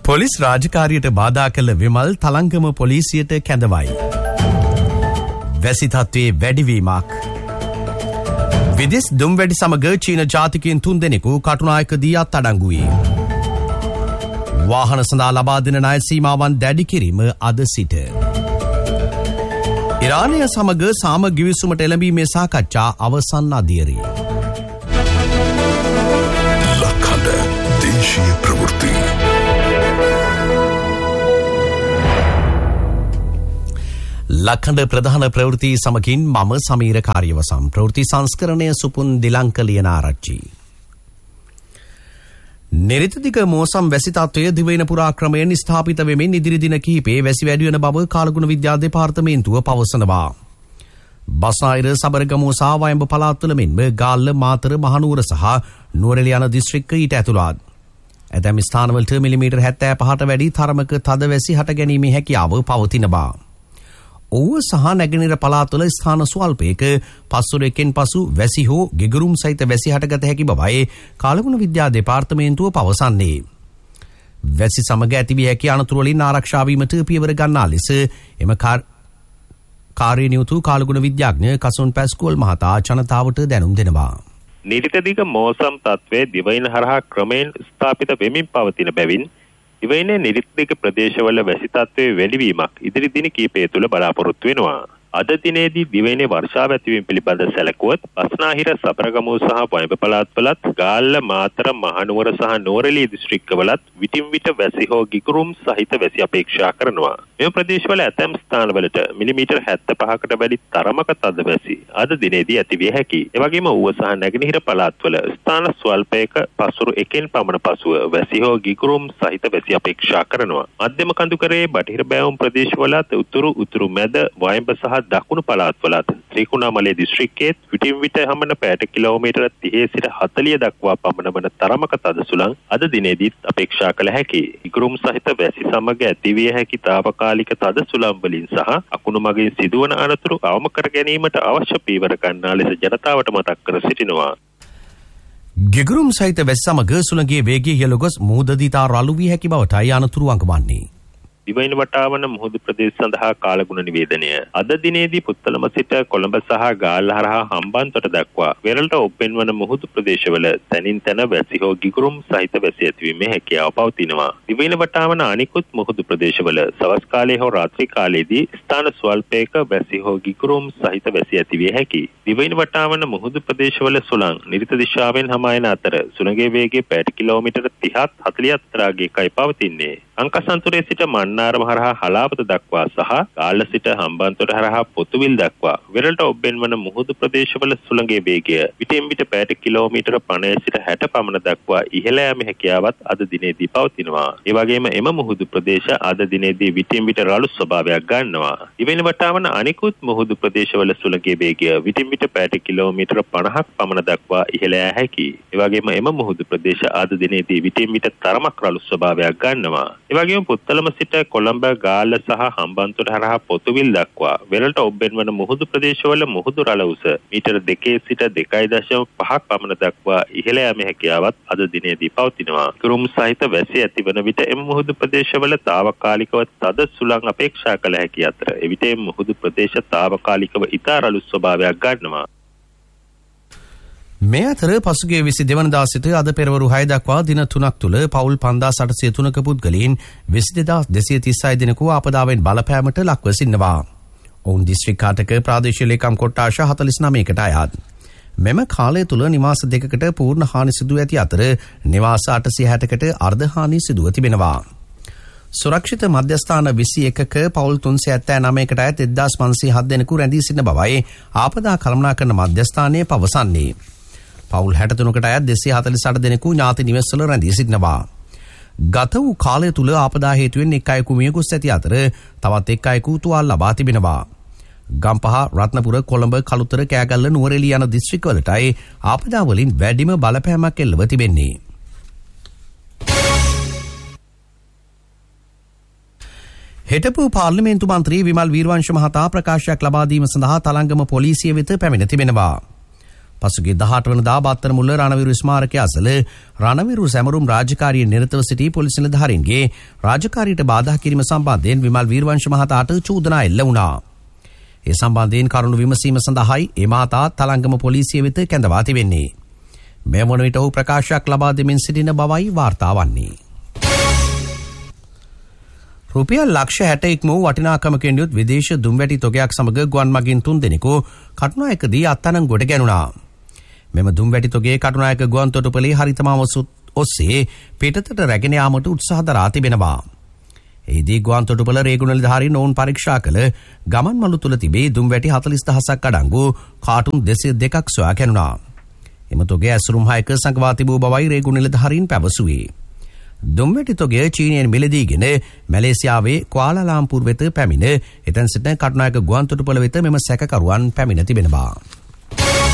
Police රාජකාරියට බාධා කළ විමල් තලංගම පොලිසියට කැඳවයි. වැසි තත්ත්වයේ වැඩිවීමක්. විදෙස් දුම්වැඩි සමග චීන ජාතිකයන් 3 දෙනෙකු කටුනායකදී අත්අඩංගුවේ. වාහන සඳහා ලබා දෙන ණය සීමාවන් දැඩි කිරීම අද සිට. ඉරානය සමග සාම ගිවිසුමට එළඹීමේ සාකච්ඡා අවසන් අදියරේ. ලක්හඬ දේශීය ප්‍රවෘත්ති. ලක්හඬ ප්‍රධාන ප්‍රවෘත්ති සමගින් මම සමීර කාර්යවසම්. ප්‍රවෘත්ති සංස්කරණය සුපුන් දිලංක ලියනාරච්චි. නිරිතදික මෝසම් වැසි තත්ත්වය දිවයින පුරා ක්‍රමයෙන් ස්ථාපිත වෙමින් ඉදිරි දින කිහිපේ වැසි වැඩි වන බව කාලගුණ විද්‍යා දෙපාර්තමේන්තුව පවසනවා. බස්නාහිර සබරගමුව සහ වයඹ පළාත්වල මෙන්ම ගාල්ල මාතර මහනුවර සහ නුවරඑළිය යන දිස්ත්‍රික්ක ඊට ඇතුළත්. ඇතැම් ස්ථානවලට මිලිමීටර් 75ට වැඩි තරමක තද වැසි හට ගැනීමේ හැකියාව පවතින බව. ඔව්ව සහ නැගෙනහිර පළාත්වල ස්ථාන ස්වල්පයක පස්වරයකින් පසු වැසි හෝ ගෙගුරුම් සහිත වැසි හටගත හැකි බවයි කාලගුණ විද්‍යා දෙපාර්තමේන්තුව පවසන්නේ. වැසි සමග ඇතිවිය හැකි අනතුරු වලින් ආරක්ෂා වීමට පියවර ගන්නා ලෙස එම කාර්යනියුතු කාලගුණ විද්‍යාඥ කසුන් පැස්කෝල් මහතා ජනතාවට දැනුම් දෙනවා. නිරිතදිග මෝසම් තත්ත්වයේ දිවයින හරහා ක්‍රමයෙන් ස්ථාපිත වෙමින් පවතින බැවින් දිවයිනේ නිරිතදිග ප්‍රදේශවල වැසි තත්ත්වයේ වැඩිවීමක් ඉදිරි දින කිහිපය තුළ බලාපොරොත්තු වෙනවා. අද දිනේදී දිවයිනේ වර්ෂාව ඇතිවීම පිළිබඳ සැලකුවොත් බස්නාහිර සබරගමුව සහ වයඹ පළාත්වලත් ගාල්ල මාතර මහනුවර සහ නුවරඑළිය දිස්ත්‍රික්කවලත් විටින් විට වැසි හෝ ගිගුරුම් සහිත වැසි අපේක්ෂා කරනවා. මෙම ප්‍රදේශවල ඇතැම් ස්ථානවලට මිලිමීටර් 75කට වැඩි තරමක තද වැසි අද දිනේදී ඇතිවිය හැකියි. එවැගේම ඌව සහ නැගෙනහිර පළාත්වල ස්ථාන ස්වල්පයක පසුරු එකෙන් පමණ පසුව වැසි හෝ ගිගුරුම් සහිත වැසි අපේක්ෂා කරනවා. මධ්‍යම කඳුකරයේ බටහිර බෑවුම් ප්‍රදේශවලත් උතුරු මැද වයඹ සහ දකුණු පළාත්වලත් ත්‍රිකුණාමලය දිස්ත්‍රික්කයේ විටින් විට හමන පැයට කිලෝමීටර 30 සිට 40 දක්වා පමණ වන තරමක තද සුළං අද දිනේදීත් අපේක්ෂා කළ හැකියි. ඉගුරුම් සහිත වැසි සමග ඇතිවිය හැකි తాවකාලික තද සුළං වලින් සහ අකුණු මගින් සිදුවන අනතුරු අවම කර ගැනීමට අවශ්‍ය පීවර ගන්නා ලෙස ජනතාවට මතක් කර සිටිනවා. ගිගුරුම් සහිත වැසි සමග සුළඟේ වේගය ඉහළ ගොස් මුහුද දිතා රළු වී හැකි බවටයි අනතුරු අඟවන්නේ. දිවයින වටාවන මුහුදු ප්‍රදේශ සඳහා කාලගුණ නිවේදනය. අද දිනේදී පුත්තලම සිට කොළඹ සහ ගාල්ල හරහා හම්බන්තොට දක්වා වෙරළට ඔප්පෙන්වන මුහුදු ප්‍රදේශවල තැනින් තැන වැසි හෝ ගිගුරුම් සහිත වැසි ඇතිවීමේ හැකියාව පවතිනවා. දිවයින වටාවන අනිකුත් මුහුදු ප්‍රදේශවල සවස් කාලයේ හෝ රාත්‍රී කාලයේදී ස්ථාන ස්වල්පයක වැසි හෝ ගිගුරුම් සහිත වැසි ඇතිවිය හැකියි. දිවයින වටාවන මුහුදු ප්‍රදේශවල සුළං නිරිත දිශාවෙන් හමායන අතර සුළඟේ වේගය පැයට කිලෝමීටර 30ත් 40ත් තරාගයකයි පවතින්නේ. අංකසන්තුරේ සිට මන්නාරම හරහා හලාවත දක්වා සහ ගාල්ල සිට හම්බන්තොට හරහා පොතුවිල් දක්වා වෙරළට ඔබ්බෙන්වන මුහුදු ප්‍රදේශවල සුළඟේ වේගය විටින් විට පැයට කිලෝමීටර 50 සිට 60 පමණ දක්වා ඉහළ යාමේ හැකියාවත් අද දිනේදී පවතිනවා. ඒ වගේම එම මුහුදු ප්‍රදේශ අද දිනේදී විටින් විට රළු ස්වභාවයක් ගන්නවා. ඉවෙන වටාවන අනිකුත් මුහුදු ප්‍රදේශවල සුළඟේ වේගය විටින් විට පැයට කිලෝමීටර 50ක් පමණ දක්වා ඉහළ යා හැකියි. ඒ වගේම එම මුහුදු ප්‍රදේශ අද දිනේදී විටින් විට තරමක් රළු ස්වභාවයක් ගන්නවා. ඒ වගේම පුත්තලම සිට කොළඹ ගාල්ල සහ හම්බන්තොට හරහා පොතුවිල් දක්වා වෙරළට ඔබ්බෙන්වන මුහුදු ප්‍රදේශවල මුහුදු රළ උස මීටර 2 සිට 2.5ක් පමණ දක්වා ඉහළ යාමේ හැකියාවත් අද දිනේදී පවතිනවා. ගිගුරුම් සහිත වැසි ඇතිවන විට එම මුහුදු ප්‍රදේශවල తాවකාලිකව තද සුළං අපේක්ෂා කළ හැකි අතර එවිට එම මුහුදු ප්‍රදේශ తాවකාලිකව ඉතා රළු ස්වභාවයක් ගන්නවා. මේ අතර පසුගිය 22 වනදා සිට අද පෙරවරු 6 දක්වා දින 3ක් තුළ පවුල් 5803ක පුද්ගලයන් 22236 දෙනෙකු ආපදාවෙන් බලපෑමට ලක්ව සිටිනවා. ඔවුන් දිස්ත්‍රික් 8ක ප්‍රාදේශීය ලේකම් කොට්ටාශ 49කට අයත්. මෙම කාලය තුළ නිවාස දෙකකට පූර්ණ හානි සිදුව ඇති අතර නිවාස 860කට අර්ධ හානි සිදුව තිබෙනවා. සුරක්ෂිත මධ්‍යස්ථාන 21ක පවුල් 379කට අයත් 1507 දෙනෙකු රැඳී සිටින බවයි ආපදා කළමනාකරන මධ්‍යස්ථානයේ පවසන්නේ. පවුල් 63කට අයත් 248 දෙනෙකු ඥාති නිවෙස්වල රැඳී සිටිනවා. ගත වූ කාලය තුළ ආපදා හේතුවෙන් එක් අයෙකු මිය ගොස් ඇති අතර තවත් එක් අයෙකු තුවාල ලබා තිබෙනවා. ගම්පහ, රත්නපුර, කොළඹ, කළුතර, කෑගල්ල, නුවරඑළිය යන දිස්ත්‍රික්කවලටයි ආපදා වලින් වැඩිම බලපෑමක් එල්ලව තිබෙන්නේ. හිටපු පාර්ලිමේන්තු මන්ත්‍රී විමල් වීරවංශ මහතා ප්‍රකාශයක් ලබා දීම සඳහා තලංගම පොලිසිය වෙත පැමිණ තිබෙනවා. පසුගිය 18 වනදා බත්තරමුල්ල රණවිරු ස්මාරකය අසල රණවිරු සැමරුම් රාජකාරියේ නිරතව සිටි පොලිස් නිලධාරීන්ගේ රාජකාරියට බාධා කිරීම සම්බන්ධයෙන් විමල් වීරවංශ මහතාට චෝදනා එල්ල වුණා. ඒ සම්බන්ධයෙන් කරුණු විමසීම සඳහායි ඒ මහතා තලංගම පොලිසිය වෙත කැඳවා තිබෙන්නේ. මේ වන විට ඔහු ප්‍රකාශයක් ලබා දෙමින් සිටින බවයි වාර්තා වන්නේ. රුපියල් ලක්ෂ 60ක් වූ වටිනාකමකින් යුත් විදේශ දුම්වැටි තොගයක් සමග ගුවන් මගින් 3 දෙනෙකු කටුනායකදී අත්අඩංගුවට ගැනුණා. මෙම දුම්වැටි තොගේ කටුනායක ගුවන් තොටුපළේ හරිතමාව ඔස්සේ පිටතට රැගෙන යාමට උත්සාහ දරා තිබෙනවා. එහිදී ගුවන් තොටුපළ රේගුණ නිලධාරීන් ඔවුන් පරීක්ෂා කළ ගමන් මළු තුල තිබී දුම්වැටි 40000ක් අඩංගු කාටුන් 202ක් සොයා ගැනුණා. එම තොගේ ඇසුරුම් 6ක සංගවා තිබූ බවයි රේගුණ නිලධාරීන් පැවසුවේ. දුම්වැටි තොගය චීනයෙන් මිලදීගෙන මැලේසියාවේ කුවාලාලම්පූර් වෙත පැමිණ එතැන් සිට කටුනායක ගුවන් තොටුපළ වෙත මෙම සැකකරුවන් පැමිණ තිබෙනවා.